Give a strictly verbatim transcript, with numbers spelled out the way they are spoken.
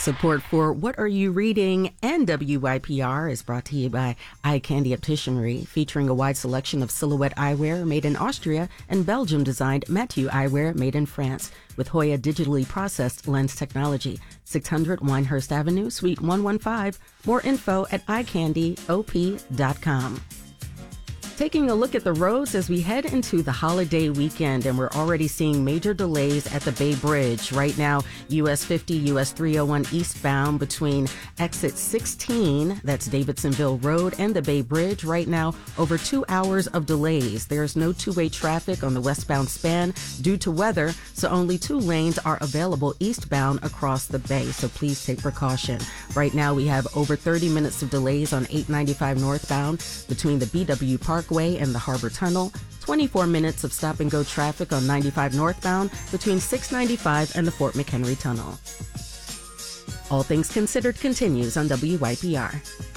Support for What Are You Reading and W Y P R is brought to you by Eye Candy Opticianry, featuring a wide selection of silhouette eyewear made in Austria and Belgium-designed Mathieu eyewear made in France with Hoya digitally processed lens technology. six hundred Winehurst Avenue, Suite one one five. More info at eye candy o p dot com. Taking a look at the roads as we head into the holiday weekend, and we're already seeing major delays at the Bay Bridge. Right now, U S fifty, U S three oh one eastbound between exit sixteen, that's Davidsonville Road, and the Bay Bridge. Right now, over two hours of delays. There's no two-way traffic on the westbound span due to weather, so only two lanes are available eastbound across the bay, so please take precaution. Right now, we have over thirty minutes of delays on eight ninety-five northbound between the B W Parkway and the Harbor Tunnel, twenty-four minutes of stop-and-go traffic on ninety-five northbound between six ninety-five and the Fort McHenry Tunnel. All Things Considered continues on W Y P R.